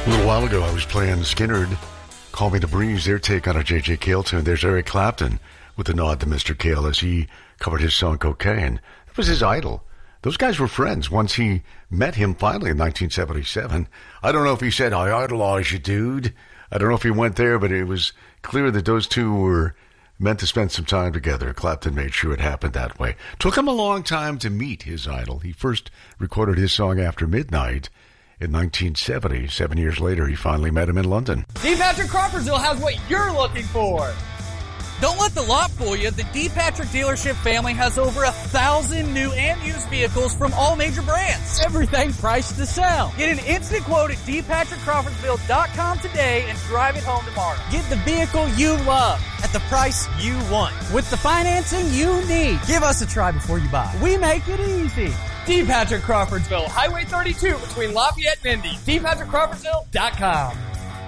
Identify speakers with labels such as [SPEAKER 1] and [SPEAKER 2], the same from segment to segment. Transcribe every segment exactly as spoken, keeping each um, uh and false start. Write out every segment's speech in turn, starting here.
[SPEAKER 1] A little while ago, I was playing Skynyrd, Call Me the Breeze, their take on a J J. Cale tune. There's Eric Clapton with a nod to Mister Cale as he covered his song Cocaine. It was his idol. Those guys were friends once he met him finally in nineteen seventy-seven. I don't know if he said, I idolize you, dude. I don't know if he went there, but it was clear that those two were meant to spend some time together. Clapton made sure it happened that way. Took him a long time to meet his idol. He first recorded his song After Midnight in nineteen seventy. Seven years later, he finally met him in London.
[SPEAKER 2] D. Patrick Crawfordsville has what you're looking for. Don't let the lot fool you. The D. Patrick dealership family has over a thousand new and used vehicles from all major brands. Everything priced to sell. Get an instant quote at d patrick crawfordsville dot com today and drive it home tomorrow. Get the vehicle you love at the price you want with the financing you need. Give us a try before you buy. We make it easy. D. Patrick Crawfordsville, Highway thirty-two between Lafayette and Indy. d patrick crawfordsville dot com.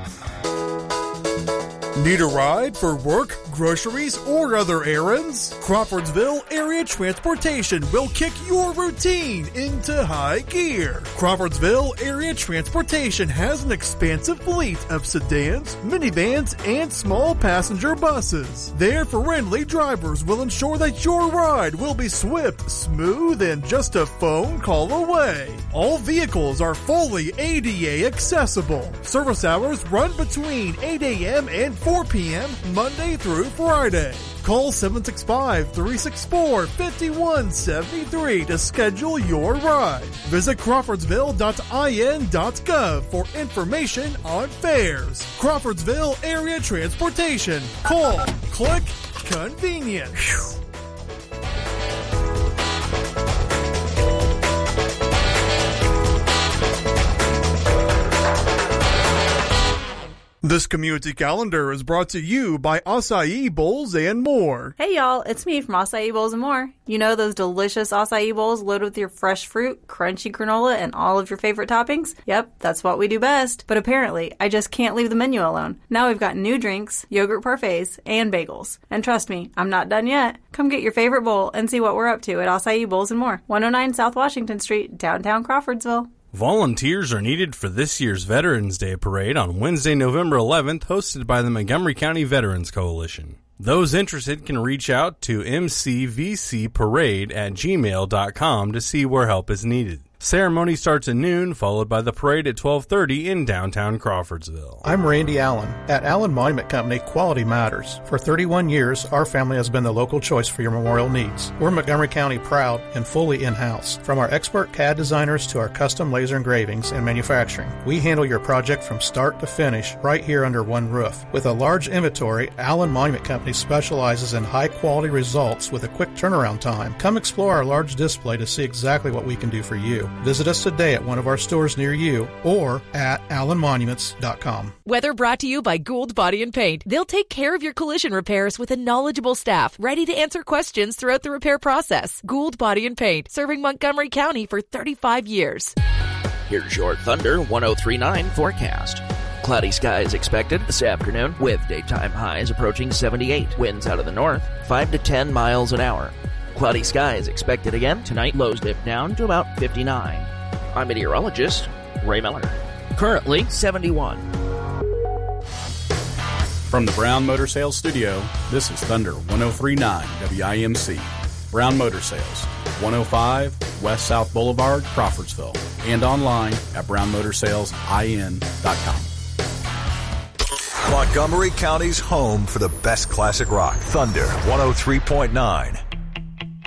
[SPEAKER 3] Need a ride for work, groceries, or other errands? Crawfordsville Area Transportation will kick your routine into high gear. Crawfordsville Area Transportation has an expansive fleet of sedans, minivans, and small passenger buses. Their friendly drivers will ensure that your ride will be swift, smooth, and just a phone call away. All vehicles are fully A D A accessible. Service hours run between eight a.m. and four p.m. Monday through Friday. Call seven six five, three six four, five one seven three to schedule your ride. Visit crawfordsville dot i n dot gov for information on fares. Crawfordsville Area Transportation. Call, click, convenient. Whew. This community calendar is brought to you by Acai Bowls and More.
[SPEAKER 4] Hey y'all, it's me from Acai Bowls and More. You know those delicious acai bowls loaded with your fresh fruit, crunchy granola, and all of your favorite toppings? Yep, that's what we do best. But apparently, I just can't leave the menu alone. Now we've got new drinks, yogurt parfaits, and bagels. And trust me, I'm not done yet. Come get your favorite bowl and see what we're up to at Acai Bowls and More, one oh nine South Washington Street, downtown Crawfordsville.
[SPEAKER 5] Volunteers are needed for this year's Veterans Day Parade on Wednesday, November eleventh, hosted by the Montgomery County Veterans Coalition. Those interested can reach out to m c v c parade at gmail dot com to see where help is needed. Ceremony starts at noon, followed by the parade at twelve thirty in downtown Crawfordsville.
[SPEAKER 6] I'm Randy Allen. At Allen Monument Company, quality matters. For thirty-one years, our family has been the local choice for your memorial needs. We're Montgomery County proud and fully in-house. From our expert C A D designers to our custom laser engravings and manufacturing, we handle your project from start to finish right here under one roof. With a large inventory, Allen Monument Company specializes in high-quality results with a quick turnaround time. Come explore our large display to see exactly what we can do for you. Visit us today at one of our stores near you or at allen monuments dot com.
[SPEAKER 7] Weather brought to you by Gould Body and Paint. They'll take care of your collision repairs with a knowledgeable staff ready to answer questions throughout the repair process. Gould Body and Paint, serving Montgomery County for thirty-five years.
[SPEAKER 8] Here's your Thunder one oh three point nine forecast. Cloudy skies expected this afternoon with daytime highs approaching seventy-eight. Winds out of the north, five to ten miles an hour. Cloudy skies expected again tonight. Lows dip down to about fifty-nine. I'm meteorologist Ray Miller. Currently seventy-one.
[SPEAKER 9] From the Brown Motor Sales Studio, this is Thunder one oh three point nine W I M C. Brown Motor Sales, one oh five West South Boulevard, Crawfordsville, and online at brown motor sales I N dot com.
[SPEAKER 10] Montgomery County's home for the best classic rock. Thunder one oh three point nine.